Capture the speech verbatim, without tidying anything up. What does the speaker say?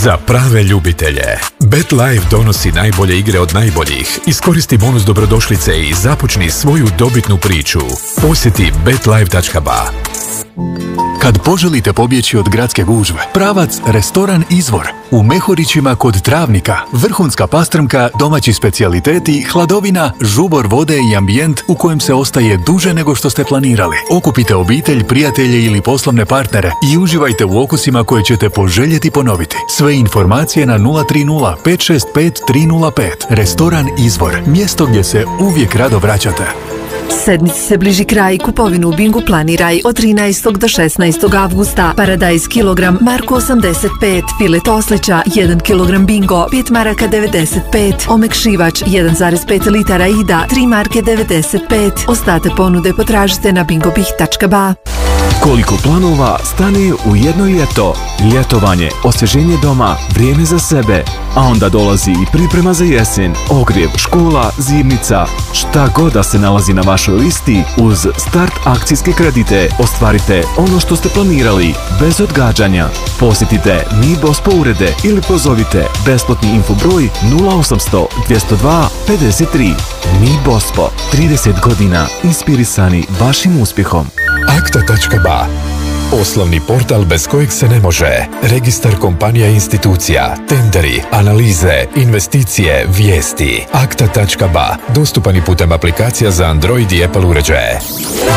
Za prave ljubitelje. BetLife donosi najbolje igre od najboljih. Iskoristi bonus dobrodošlice i započni svoju dobitnu priču. Posjeti bet life tačka ba. Kad poželite pobjeći od gradske gužve, pravac Restoran Izvor. U Mehurićima kod Travnika. Vrhunska pastrmka, domaći specijaliteti, hladovina, žubor vode i ambijent u kojem se ostaje duže nego što ste planirali. Okupite obitelj, prijatelje ili poslovne partnere i uživajte u okusima koje ćete poželjeti ponoviti. Sve informacije na nula tri nula pet šest pet tri nula pet. Restoran Izvor. Mjesto gdje se uvijek rado vraćate. Sedmici se bliži kraj, kupovinu u Bingu planiraj od trinaestog do šesnaestog avgusta. Paradajz kilogram, marku osamdeset pet, filet oslića, jedan kilogram Bingo, pet maraka devedeset pet, omekšivač, jedan zarez pet litara Ida, tri marke devedeset pet. Ostatak ponude potražite na bingobih tačka ba. Koliko planova stane u jedno ljeto. Ljetovanje, osvježenje doma, vrijeme za sebe. A onda dolazi i priprema za jesen, ogrjev, škola, zimnica. Šta god da se nalazi na vašoj listi, uz Start akcijske kredite ostvarite ono što ste planirali, bez odgađanja. Posjetite Mi Bospo urede ili pozovite besplatni info broj nula osamsto dvjesto dva pedeset tri. Mi Bospo, trideset godina inspirisani vašim uspjehom. akta tačka ba. Poslovni portal bez kojeg se ne može. Registar kompanija i institucija, tenderi, analize, investicije, vijesti. akta tačka ba. Dostupan i putem aplikacija za Android i Apple uređaje.